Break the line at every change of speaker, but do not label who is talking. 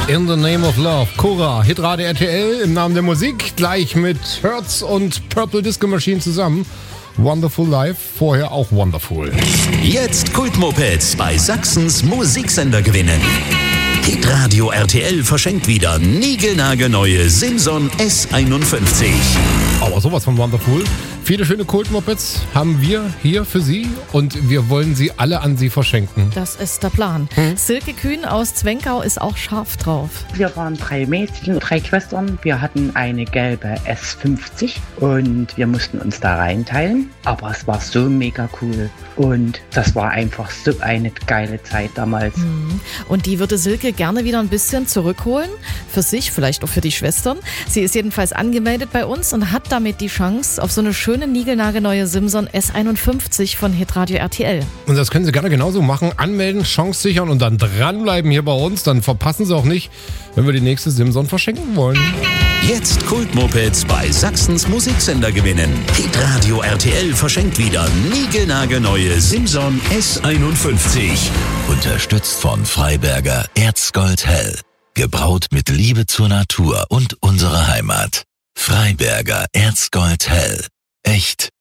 In the Name of Love, Cora, Hitradio RTL im Namen der Musik, gleich mit Hertz und Purple Disco Machine zusammen. Wonderful Life, vorher auch Wonderful.
Jetzt Kultmopeds bei Sachsens Musiksender gewinnen. Hitradio RTL verschenkt wieder niegelnagelneue Simson S51.
Aber sowas von Wonderful. Viele schöne Kultmopeds haben wir hier für Sie und wir wollen sie alle an Sie verschenken.
Das ist der Plan. Silke Kühn aus Zwenkau ist auch scharf drauf.
Wir waren 3 Mädchen, 3 Schwestern. Wir hatten eine gelbe S50 und wir mussten uns da reinteilen. Aber es war so mega cool und das war einfach so eine geile Zeit damals.
Und die würde Silke gerne wieder ein bisschen zurückholen. Für sich, vielleicht auch für die Schwestern. Sie ist jedenfalls angemeldet bei uns und hat damit die Chance auf so eine schöne niegelnagelneue Simson S51 von Hitradio RTL.
Und das können Sie gerne genauso machen. Anmelden, Chance sichern und dann dranbleiben hier bei uns. Dann verpassen Sie auch nicht, wenn wir die nächste Simson verschenken wollen.
Jetzt Kultmopeds bei Sachsens Musiksender gewinnen. Hitradio RTL verschenkt wieder niegelnagelneue Simson S51.
Unterstützt von Freiberger Erzgold Hell. Gebraut mit Liebe zur Natur und unserer Heimat. Freiberger Erzgold Hell. Echt